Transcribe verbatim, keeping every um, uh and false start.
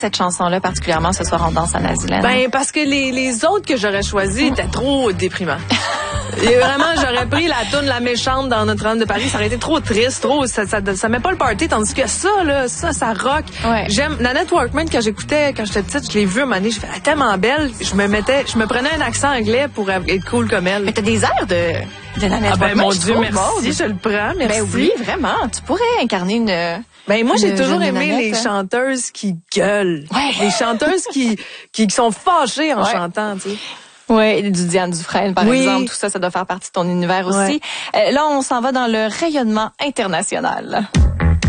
Cette chanson-là, particulièrement ce soir, on danse à Naziland? Ben, parce que les, les autres que j'aurais choisis étaient trop déprimants. Et vraiment, j'aurais pris la toune La Méchante dans Notre-Dame de Paris. Ça aurait été trop triste, trop, ça, ça, ça met pas le party. Tandis que ça, là, ça, ça rock. Ouais. J'aime, Nanette Workman, quand j'écoutais, quand j'étais petite, je l'ai vue un moment donné, je fais, elle est tellement belle. Je me mettais, je me prenais un accent anglais pour être cool comme elle. Mais t'as des airs de, de Nanette Ah ben, Workman, mon je Dieu, trouve, merci, Maude. je le prends, merci. Ben oui, vraiment. Tu pourrais incarner une... Ben moi, j'ai une toujours jeune aimé Nanette, les hein. chanteuses qui gueulent. Ouais. Les chanteuses qui, qui sont fâchées en Ouais. chantant, tu sais. Oui, du Diane Dufresne, par Oui. exemple. Tout ça, ça doit faire partie de ton univers aussi. Ouais. Euh, là, on s'en va dans le rayonnement international.